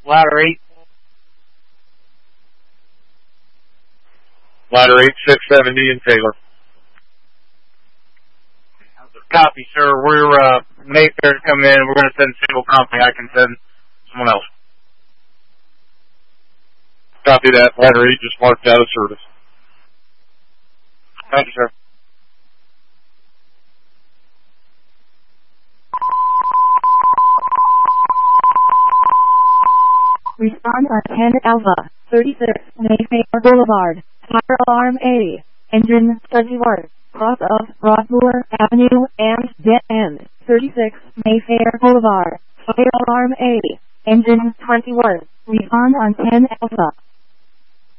Ladder 8. Ladder 8, 670 in Taylor. Copy, sir. We're, Mayfair's coming in. We're going to send single company. I can send someone else. Copy that. Ladder 8 just marked out of service. Thank you, sir. Respond on 10 Alpha, 36, Mayfair Boulevard, fire alarm A, engine 21, cross of Broadmoor Avenue and dead end, 36, Mayfair Boulevard, fire alarm A, engine 21, respond on 10 Alpha.